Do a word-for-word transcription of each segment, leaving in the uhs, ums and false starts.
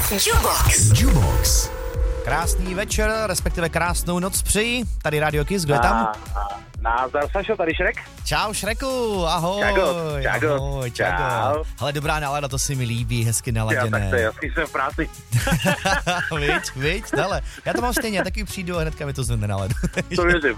Jukebox. Jukebox. Krásný večer, respektive krásnou noc přeji. Tady Radio Kiss, kdo je tam? Názdar, Sašo, tady Šrek. Čau Šreku, ahoj. Čago, čago, ahoj, čago. čau. Hele, dobrá nálada, to si mi líbí, hezky naladěné. Já, tak to je jasný, jsem v práci. Viď, viď, dale. Já to mám stejně, já taky přijdu a hnedka mi to zvedne náladu. To věřím.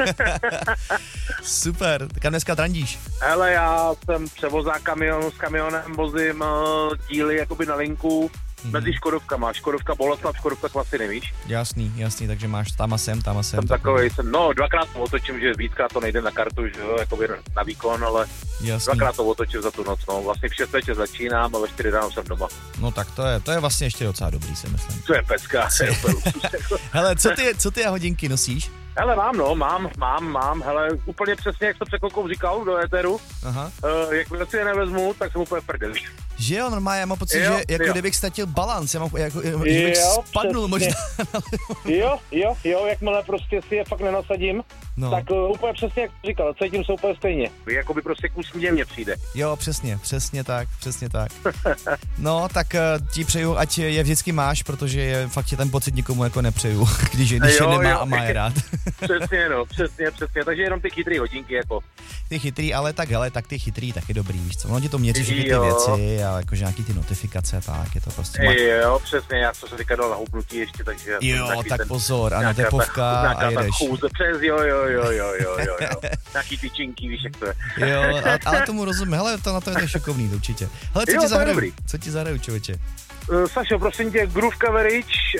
Super, kam dneska trandíš? Hele, já jsem převozák kamionu, s kamionem vozím uh, díly jakoby na linku. Hmm. Mezi Škodovkama, Škodovka Boleslav, Škodovka Kvasiny, víš? Jasný, jasný, takže máš tam a sem, tam a sem. Jsem takovej, jsem, no dvakrát to otočím, že víckrát to nejde na kartu, že jo, jakoby na výkon, ale jasný. Dvakrát to otočím za tu noc, no. Vlastně v šest večer začínám a ve čtyři ráno jsem doma. No tak to je, to je vlastně ještě docela dobrý, si myslím. To je pecka, to je úplně luxus. Hele, co ty, co ty a hodinky nosíš? Hele, mám, no, mám, mám, mám, hele, úplně přesně, jak to před chvilkou říkal do éteru. Aha. Uh, jak si je nevezmu, tak jsem úplně v prdeli. Že jo, normálně, já mám pocit, jo, že jako jo. kdybych ztratil balans, já mám, jako, že bych jo, spadnul přesně. možná. jo, jo, jo, jakmile prostě si je fakt nenasadím, no. tak uh, úplně přesně, jak jsi říkal, cítím se úplně stejně. Jakoby prostě kus mě mě přijde. Jo, přesně, přesně tak, přesně tak. No, tak uh, ti přeju, ať je vždycky máš, protože je, fakt je ten pocit nikomu jako nepřeju, když, když jo, je nemá jo. a má je rád. Přesně, no, přesně, přesně, takže jenom ty chytrý hodinky, jako. Ty chytrý, ale tak, hele, tak ty chytrý taky dobrý, víš co, ono ti to měří všechny ty věci a jakože nějaký ty notifikace, tak je to prostě... Má... Jo, přesně, já jsem se teďka dal na hubnutí ještě, takže... Jo, tak ten, pozor, ano, tepovka a jedeš. Chůze přes, jo, jo, jo, jo, jo, jo, jo. Nějaký tyčinky, víš, jak to je. Jo, ale, ale tomu rozumím, hele, to na to je šikovný, určitě. Hele, co jo, ti zahraju, co ti zahraju, člověče? Uh, Sašo, prosím tě, Groove Coverage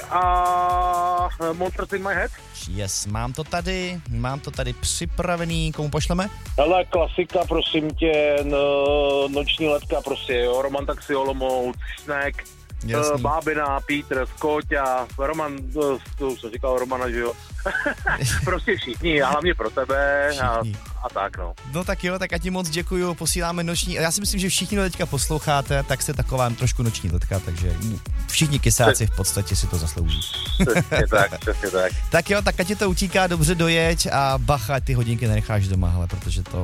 a Monsters in My Head. Yes, mám to tady, mám to tady připravený, komu pošleme? Hele, klasika, prosím tě, no, noční letka, prostě, jo, Roman Taxi, Olomouc, Snack, uh, Bábina, Petr, Skóťa, Roman, uh, to už jsem říkal Romana, že jo, prostě všichni, a hlavně pro tebe a, a tak, no. No tak jo, tak já ti moc děkuju, posíláme noční, já si myslím, že všichni teďka posloucháte, tak jste taková trošku noční letka, takže všichni kysáci v podstatě si to zaslouží. Přesně tak, přesně tak. Tak jo, tak ať ti to utíká, dobře dojeď a bacha, ty hodinky nenecháš doma, hele, protože to